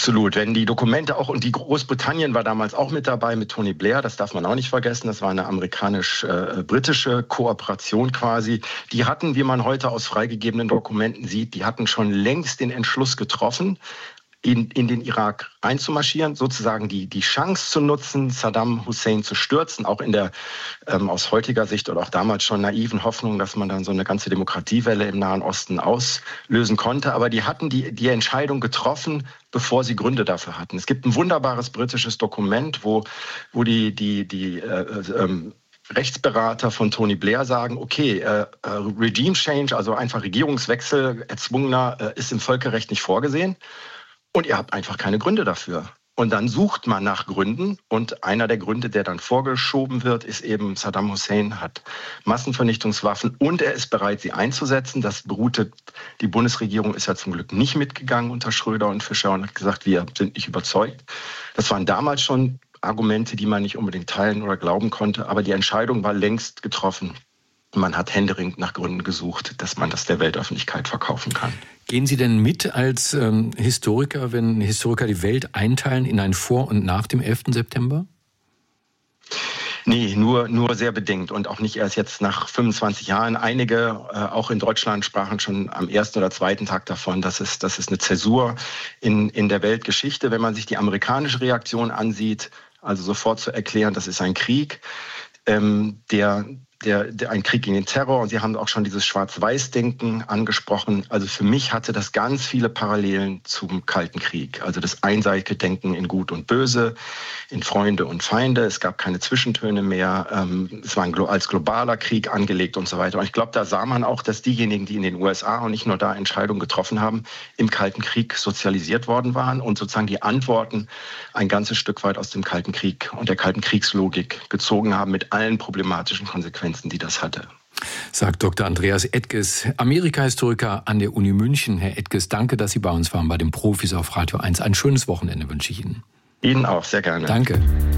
Absolut. Wenn die Dokumente auch, und die Großbritannien war damals auch mit dabei, mit Tony Blair, das darf man auch nicht vergessen, das war eine amerikanisch-britische Kooperation quasi. Die hatten, wie man heute aus freigegebenen Dokumenten sieht, die hatten schon längst den Entschluss getroffen, in den Irak einzumarschieren, sozusagen die Chance zu nutzen, Saddam Hussein zu stürzen, auch in der aus heutiger Sicht oder auch damals schon naiven Hoffnung, dass man dann so eine ganze Demokratiewelle im Nahen Osten auslösen konnte. Aber die hatten die Entscheidung getroffen, bevor sie Gründe dafür hatten. Es gibt ein wunderbares britisches Dokument, wo die Rechtsberater von Tony Blair sagen, okay, Regime Change, also einfach Regierungswechsel, erzwungener, ist im Völkerrecht nicht vorgesehen. Und ihr habt einfach keine Gründe dafür. Und dann sucht man nach Gründen. Und einer der Gründe, der dann vorgeschoben wird, ist eben, Saddam Hussein hat Massenvernichtungswaffen und er ist bereit, sie einzusetzen. Die Bundesregierung ist ja zum Glück nicht mitgegangen unter Schröder und Fischer und hat gesagt, wir sind nicht überzeugt. Das waren damals schon Argumente, die man nicht unbedingt teilen oder glauben konnte. Aber die Entscheidung war längst getroffen. Man hat händeringend nach Gründen gesucht, dass man das der Weltöffentlichkeit verkaufen kann. Gehen Sie denn mit als Historiker, wenn Historiker die Welt einteilen in ein Vor und nach dem 11. September? Nee, nur sehr bedingt und auch nicht erst jetzt nach 25 Jahren. Einige, auch in Deutschland, sprachen schon am ersten oder zweiten Tag davon, dass es eine Zäsur in der Weltgeschichte. Wenn man sich die amerikanische Reaktion ansieht, also sofort zu erklären, das ist ein Krieg, ein Krieg gegen den Terror, und Sie haben auch schon dieses Schwarz-Weiß-Denken angesprochen. Also für mich hatte das ganz viele Parallelen zum Kalten Krieg. Also das einseitige Denken in Gut und Böse, in Freunde und Feinde. Es gab keine Zwischentöne mehr. Es war als globaler Krieg angelegt und so weiter. Und ich glaube, da sah man auch, dass diejenigen, die in den USA und nicht nur da Entscheidungen getroffen haben, im Kalten Krieg sozialisiert worden waren und sozusagen die Antworten ein ganzes Stück weit aus dem Kalten Krieg und der Kalten Kriegslogik gezogen haben mit allen problematischen Konsequenzen, die das hatte. Sagt Dr. Andreas Ettges, Amerika-Historiker an der Uni München. Herr Ettges, danke, dass Sie bei uns waren bei den Profis auf Radio 1. Ein schönes Wochenende wünsche ich Ihnen. Ihnen auch, sehr gerne. Danke.